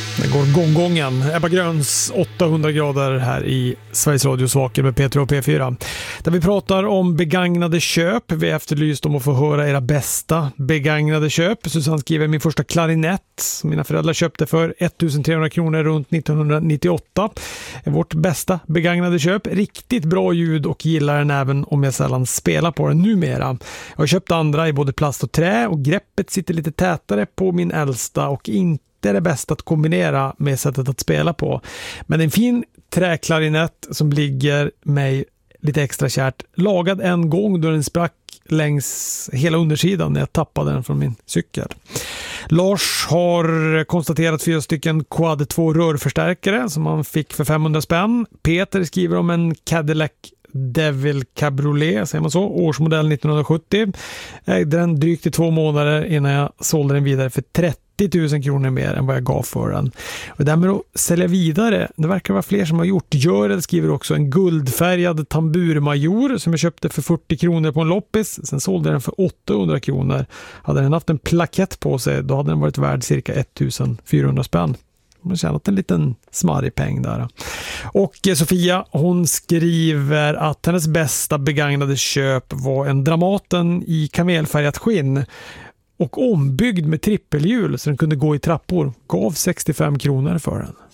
Det går gången. Ebba Gröns 800 grader här i Sveriges Radios Vaken med Peter och P4. Där vi pratar om begagnade köp. Vi efterlyst om att få höra era bästa begagnade köp. Susanne skriver min första klarinett som mina föräldrar köpte för 1300 kronor runt 1998. Vårt bästa begagnade köp. Riktigt bra ljud och gillar den även om jag sällan spelar på den numera. Jag har köpt andra i både plast och trä och greppet sitter lite tätare på min äldsta och inte är det bästa att kombinera med sättet att spela på. Men en fin träklarinett som ligger mig lite extra kärt. Lagad en gång då den sprack längs hela undersidan när jag tappade den från min cykel. Lars har konstaterat 4 stycken Quad 2 rörförstärkare som han fick för 500 spänn. Peter skriver om en Cadillac Devil Cabriolet, säger man så, årsmodell 1970. Ägde den drygt i 2 månader innan jag sålde den vidare för 30 000 kronor mer än vad jag gav för den. Och det med att sälja vidare, det verkar vara fler som har gjort. Görel skriver också en guldfärgad tamburmajor som jag köpte för 40 kronor på en loppis. Sen sålde den för 800 kronor. Hade den haft en plakett på sig, då hade den varit värd cirka 1400 spänn. Man tjänat en liten smarrig peng där. Och Sofia, hon skriver att hennes bästa begagnade köp var en Dramaten i kamelfärgat skinn och ombyggd med trippelhjul så den kunde gå i trappor. Gav 65 kronor för den.